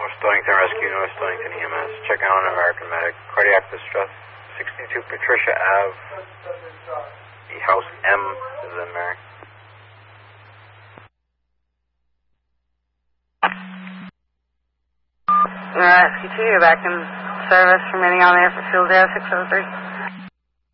North Stonington Rescue, North Stonington EMS. Checking on American Medic. Cardiac distress. 62 Patricia Ave. The house M is in Mary. Rescue 2, you're back in service remaining on there for Field Air 603.